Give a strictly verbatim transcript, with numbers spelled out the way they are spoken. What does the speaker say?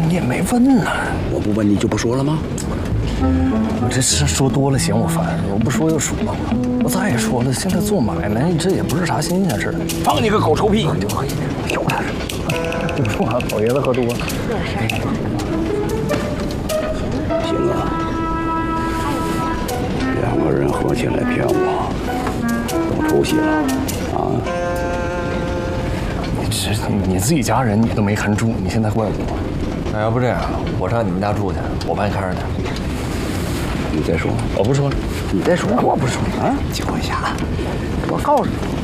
你也没问呢。 我不问你就不说了吗？ 我这事说多了嫌我烦，我不说又说了。我再说了，现在做买卖这也不是啥新鲜事儿。 放你个狗臭屁！ 就喝一点，有点。你说啊，老爷子喝多了。 行啊，两个人合起来骗我，有出息了啊！ 你这你自己家人你都没看住，你现在怪我？那要不这样，我上你们家住去，我帮你看着点。 你再说， 我不说了。 你再说， 我不说啊！ 就一下，我告诉你。